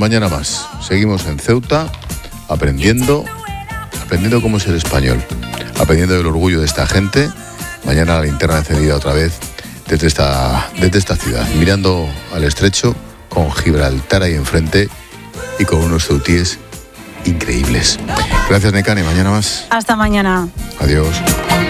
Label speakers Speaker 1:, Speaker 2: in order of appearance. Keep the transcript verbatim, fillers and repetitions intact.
Speaker 1: mañana más. Seguimos en Ceuta, aprendiendo, aprendiendo cómo ser español, aprendiendo del orgullo de esta gente. Mañana la linterna encendida otra vez desde esta, desde esta ciudad, mirando al estrecho, con Gibraltar ahí enfrente y con unos ceutíes increíbles. Gracias, Nekane, mañana más.
Speaker 2: Hasta mañana.
Speaker 1: Adiós.